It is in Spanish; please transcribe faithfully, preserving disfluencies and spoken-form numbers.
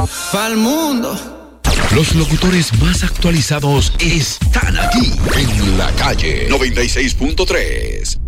Pa'l mundo. Los locutores más actualizados están aquí en La Calle noventa y seis punto tres.